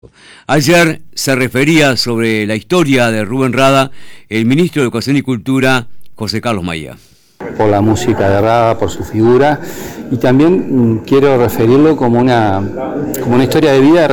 Ayer se refería sobre la historia de Rubén Rada el ministro de Educación y Cultura, José Carlos Maía. Por la música de Rada, por su figura, y también quiero referirlo como una historia de vida de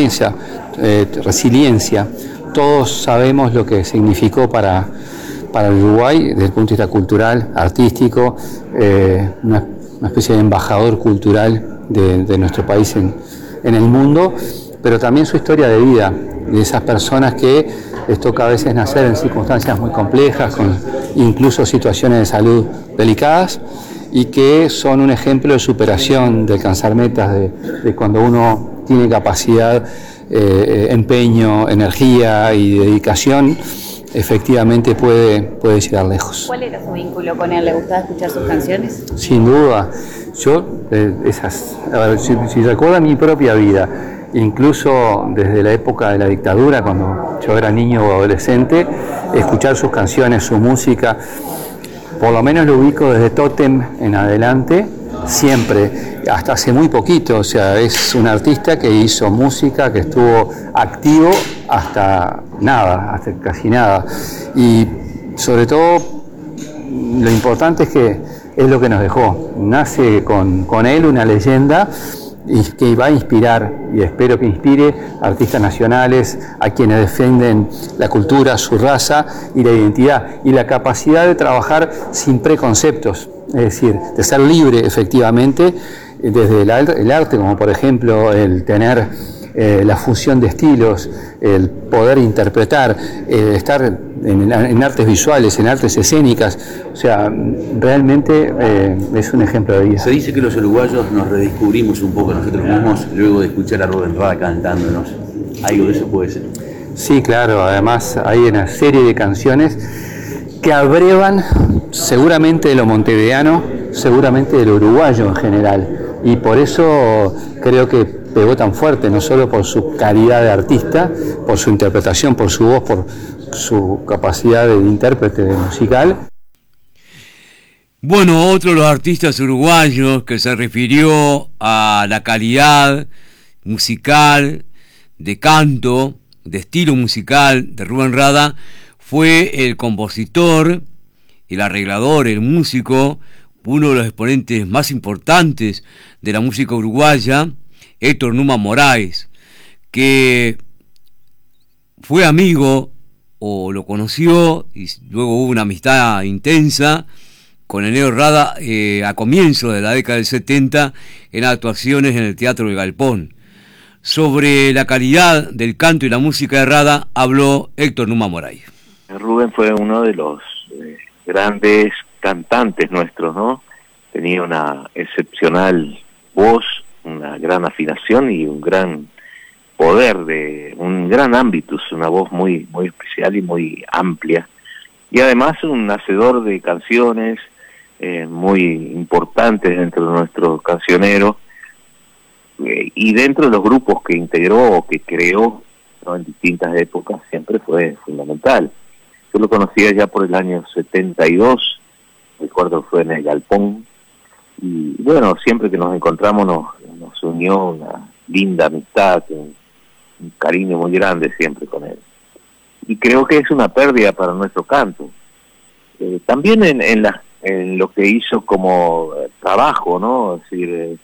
resiliencia. Todos sabemos lo que significó para el Uruguay desde el punto de vista cultural, artístico, una especie de embajador cultural de nuestro país en el mundo, pero también su historia de vida, de esas personas que les toca a veces nacer en circunstancias muy complejas, con incluso situaciones de salud delicadas, y que son un ejemplo de superación, de alcanzar metas, de cuando uno tiene capacidad, empeño, energía y dedicación, efectivamente puede llegar lejos. ¿Cuál era su vínculo con él? ¿Le gustaba escuchar sus canciones? Sin duda. Yo, si recuerdo mi propia vida, incluso desde la época de la dictadura, cuando yo era niño o adolescente, escuchar sus canciones, su música, por lo menos lo ubico desde Tótem en adelante, siempre, hasta hace muy poquito. O sea, es un artista que hizo música, que estuvo activo hasta casi nada. Y sobre todo, lo importante es que es lo que nos dejó. Nace con él una leyenda y que va a inspirar, y espero que inspire a artistas nacionales, a quienes defienden la cultura, su raza y la identidad, y la capacidad de trabajar sin preconceptos, es decir, de ser libre efectivamente desde el arte, como por ejemplo el tener la fusión de estilos, el poder interpretar, estar en artes visuales, en artes escénicas. O sea, realmente es un ejemplo de vida. Se dice que los uruguayos nos redescubrimos un poco nosotros mismos luego de escuchar a Rubén Rada cantándonos. ¿Algo de eso puede ser? Sí, claro. Además hay una serie de canciones que abrevan seguramente de lo montevideano, seguramente de lo uruguayo en general. Y por eso creo que pegó tan fuerte, no solo por su calidad de artista, por su interpretación, por su voz, por su capacidad de intérprete musical. Bueno, otro de los artistas uruguayos que se refirió a la calidad musical, de canto, de estilo musical de Rubén Rada fue el compositor, el arreglador, el músico, uno de los exponentes más importantes de la música uruguaya, Héctor Numa Moraes, que fue amigo o lo conoció y luego hubo una amistad intensa con el negro Rada a comienzos de la década del 70 en actuaciones en el Teatro del Galpón. Sobre la calidad del canto y la música de Rada habló Héctor Numa Moraes. Rubén fue uno de los grandes cantantes nuestros, ¿no? Tenía una excepcional voz, una gran afinación y un gran poder, de un gran ámbito, una voz muy especial y muy amplia, y además un hacedor de canciones muy importantes dentro de nuestro cancionero, y dentro de los grupos que integró o que creó, ¿no?, en distintas épocas, siempre fue fundamental. Yo lo conocía ya por el año 72, recuerdo que fue en el Galpón, y bueno, siempre que nos encontramos nos unió una linda amistad, un cariño muy grande siempre con él. Y creo que es una pérdida para nuestro canto. También en lo que hizo como trabajo, ¿no? Es decir,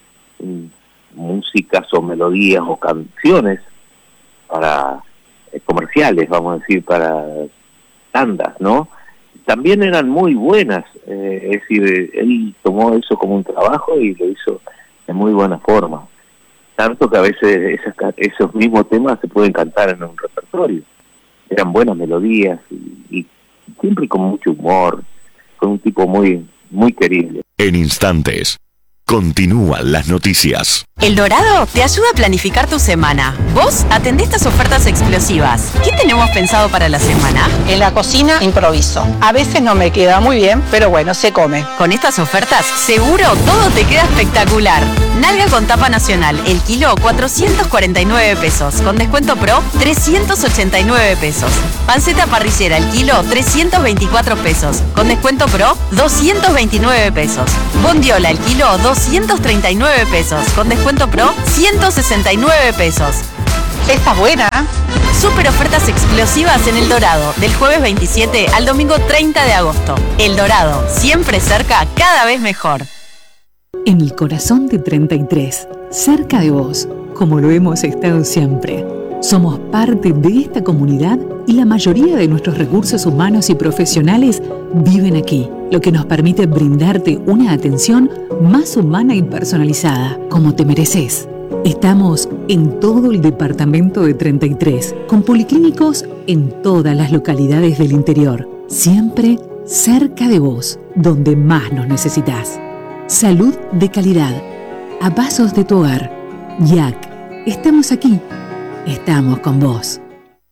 músicas o melodías o canciones para comerciales, vamos a decir, para tandas, ¿no? También eran muy buenas, es decir, él tomó eso como un trabajo y lo hizo de muy buena forma, tanto que a veces esos mismos temas se pueden cantar en un repertorio. Eran buenas melodías y siempre con mucho humor, con un tipo muy querible. En instantes, continúan las noticias. El Dorado te ayuda a planificar tu semana. Vos atendés estas ofertas explosivas. ¿Qué tenemos pensado para la semana? En la cocina improviso. A veces no me queda muy bien, pero bueno, se come. Con estas ofertas, seguro todo te queda espectacular. Nalga con tapa nacional, el kilo 449 pesos. Con descuento pro, 389 pesos. Panceta parrillera, el kilo 324 pesos. Con descuento pro, 229 pesos. Bondiola, el kilo 239 pesos. Con descuento pro, 169 pesos. Esta es buena. Super ofertas explosivas en El Dorado, del jueves 27 al domingo 30 de agosto. El Dorado, siempre cerca, cada vez mejor. En el corazón de 33, cerca de vos, como lo hemos estado siempre. Somos parte de esta comunidad y la mayoría de nuestros recursos humanos y profesionales viven aquí, lo que nos permite brindarte una atención más humana y personalizada, como te mereces. Estamos en todo el departamento de 33, con policlínicos en todas las localidades del interior, siempre cerca de vos, donde más nos necesitas. Salud de calidad, a pasos de tu hogar. YAC, estamos aquí, estamos con vos.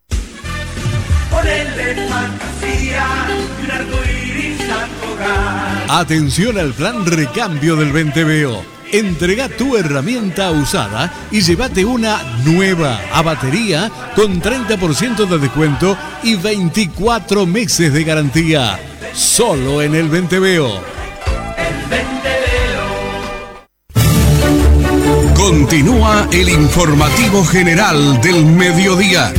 Atención al plan recambio del Venteveo. Entrega tu herramienta usada y llévate una nueva a batería con 30% de descuento y 24 meses de garantía. Solo en el Venteveo. Continúa el informativo general del mediodía.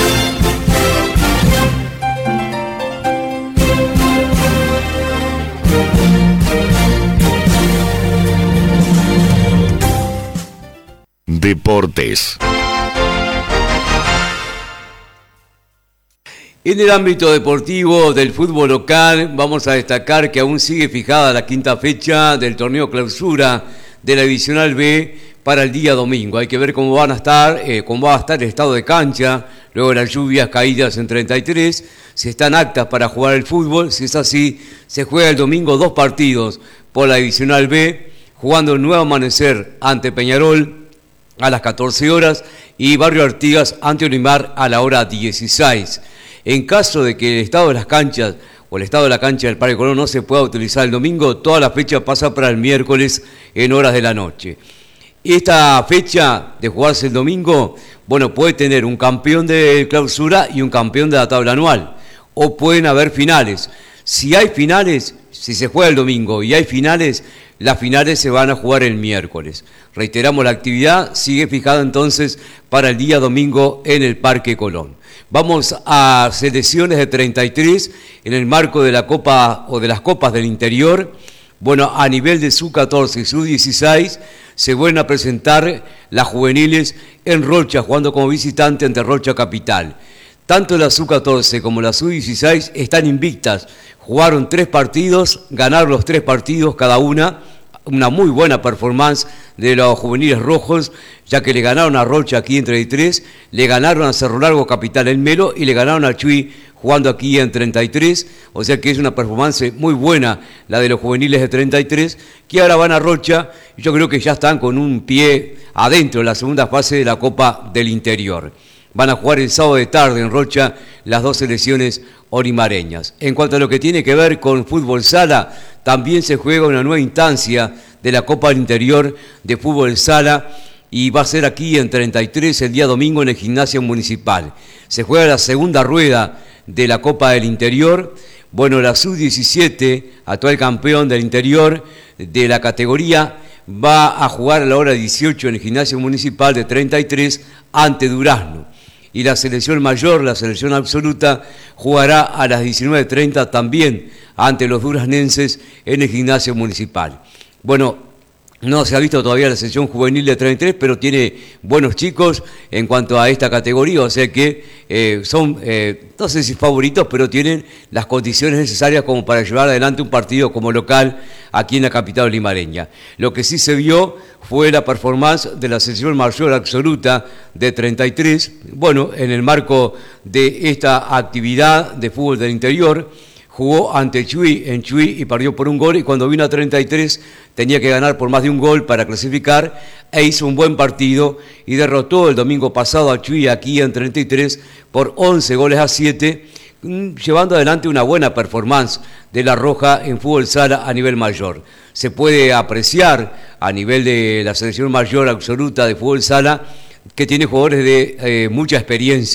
Deportes. En el ámbito deportivo del fútbol local, vamos a destacar que aún sigue fijada la quinta fecha del torneo clausura de la Divisional B para el día domingo. Hay que ver cómo va a estar el estado de cancha, luego de las lluvias caídas en 33, si están aptas para jugar el fútbol. Si es así, se juega el domingo 2 partidos por la Divisional B, jugando el Nuevo Amanecer ante Peñarol a las 14 horas y Barrio Artigas ante Olimar a la hora 16. En caso de que el estado de las canchas o el estado de la cancha del Parque Colón no se pueda utilizar el domingo, toda la fecha pasa para el miércoles en horas de la noche. Esta fecha de jugarse el domingo, puede tener un campeón de clausura y un campeón de la tabla anual, o pueden haber finales. Si hay finales, si se juega el domingo y hay finales, las finales se van a jugar el miércoles. Reiteramos, la actividad sigue fijada entonces para el día domingo en el Parque Colón. Vamos a selecciones de 33 en el marco de la Copa o de las Copas del Interior. A nivel de Sub-14 y Sub-16 se vuelven a presentar las juveniles en Rocha, jugando como visitante ante Rocha Capital. Tanto la Sub-14 como la Sub-16 están invictas. Jugaron 3 partidos, ganaron los 3 partidos cada una muy buena performance de los juveniles rojos, ya que le ganaron a Rocha aquí en 33, le ganaron a Cerro Largo Capital en Melo y le ganaron a Chuy jugando aquí en 33, o sea que es una performance muy buena la de los juveniles de 33, que ahora van a Rocha y yo creo que ya están con un pie adentro en la segunda fase de la Copa del Interior. Van a jugar el sábado de tarde en Rocha las 2 selecciones orimareñas. En cuanto a lo que tiene que ver con fútbol sala, también se juega una nueva instancia de la Copa del Interior de fútbol sala y va a ser aquí en 33 el día domingo en el Gimnasio Municipal. Se juega la segunda rueda de la Copa del Interior. La Sub-17, actual campeón del Interior de la categoría, va a jugar a la hora 18 en el Gimnasio Municipal de 33 ante Durazno. Y la selección mayor, la selección absoluta, jugará a las 19:30 también ante los duraznenses en el Gimnasio Municipal. No se ha visto todavía la selección juvenil de 33, pero tiene buenos chicos en cuanto a esta categoría, o sea que son, no sé si favoritos, pero tienen las condiciones necesarias como para llevar adelante un partido como local aquí en la capital limareña. Lo que sí se vio fue la performance de la selección mayor absoluta de 33, en el marco de esta actividad de fútbol del interior. Jugó ante Chuy en Chuy y perdió por 1 gol, y cuando vino a 33 tenía que ganar por más de 1 gol para clasificar, e hizo un buen partido y derrotó el domingo pasado a Chuy aquí en 33 por 11-7, llevando adelante una buena performance de la Roja en fútbol sala a nivel mayor. Se puede apreciar a nivel de la selección mayor absoluta de fútbol sala que tiene jugadores de mucha experiencia,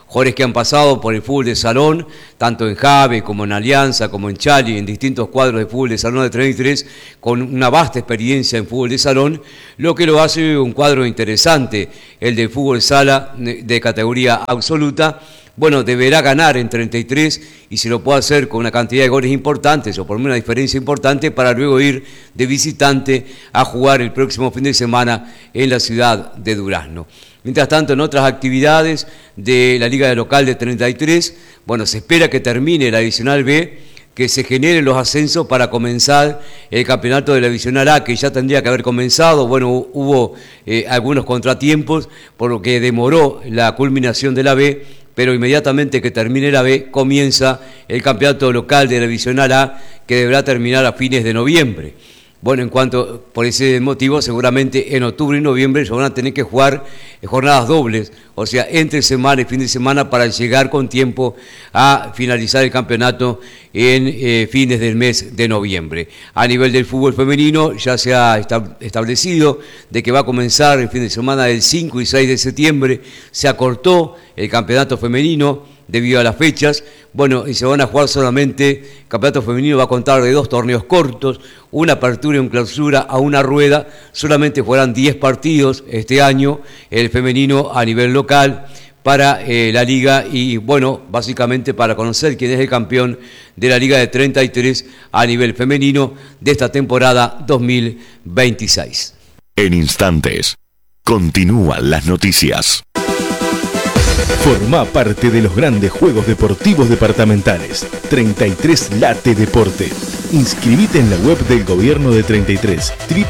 jugadores que han pasado por el fútbol de salón, tanto en Jave como en Alianza, como en Chali, en distintos cuadros de fútbol de salón de 33, con una vasta experiencia en fútbol de salón, lo que lo hace un cuadro interesante, el de fútbol sala de categoría absoluta. Bueno, deberá ganar en 33 y se lo puede hacer con una cantidad de goles importantes o por una diferencia importante para luego ir de visitante a jugar el próximo fin de semana en la ciudad de Durazno. Mientras tanto, en otras actividades de la Liga de Local de 33, bueno, se espera que termine la Divisional B, que se generen los ascensos para comenzar el campeonato de la Divisional A, que ya tendría que haber comenzado. Bueno, hubo algunos contratiempos, por lo que demoró la culminación de la B, pero inmediatamente que termine la B, comienza el campeonato local de la Divisional A, que deberá terminar a fines de noviembre. Bueno, en cuanto, por ese motivo, seguramente en octubre y noviembre se van a tener que jugar jornadas dobles, o sea, entre semana y fin de semana, para llegar con tiempo a finalizar el campeonato en fines del mes de noviembre. A nivel del fútbol femenino, ya se ha establecido de que va a comenzar el fin de semana del 5 y 6 de septiembre, se acortó el campeonato femenino debido a las fechas. Bueno, y se van a jugar solamente, el campeonato femenino va a contar de 2 torneos cortos, una apertura y una clausura a una rueda, solamente jugarán 10 partidos este año, el femenino a nivel local, para la liga y bueno, básicamente para conocer quién es el campeón de la Liga de 33 a nivel femenino de esta temporada 2026. En instantes, continúan las noticias. Forma parte de los grandes Juegos Deportivos Departamentales. 33 Late Deporte. Inscribite en la web del Gobierno de 33,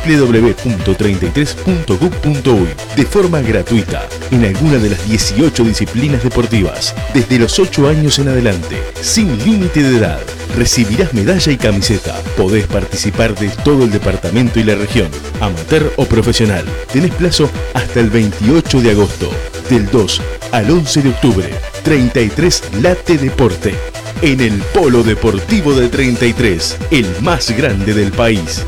www.33.gov.uy, de forma gratuita, en alguna de las 18 disciplinas deportivas, desde los 8 años en adelante, sin límite de edad. Recibirás medalla y camiseta. Podés participar de todo el departamento y la región, amateur o profesional. Tenés plazo hasta el 28 de agosto, del 2 al 11 de octubre. 33 Late Deporte, en el Polo Deportivo de 33, el más grande del país.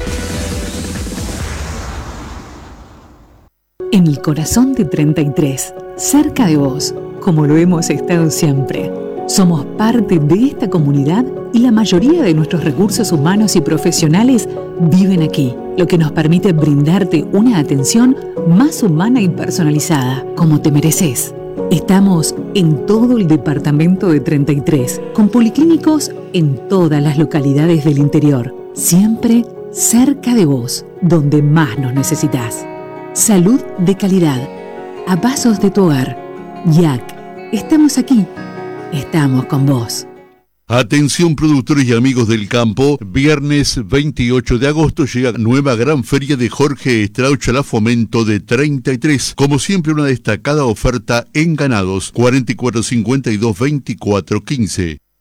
En el corazón de 33, cerca de vos, como lo hemos estado siempre. Somos parte de esta comunidad y la mayoría de nuestros recursos humanos y profesionales viven aquí, lo que nos permite brindarte una atención más humana y personalizada, como te mereces. Estamos en todo el departamento de 33, con policlínicos en todas las localidades del interior, siempre cerca de vos, donde más nos necesitas. Salud de calidad, a pasos de tu hogar. YAC, estamos aquí, estamos con vos. Atención productores y amigos del campo, viernes 28 de agosto llega nueva gran feria de Jorge Estraucha Fomento de 33. Como siempre, una destacada oferta en ganados, 44 52 24 15.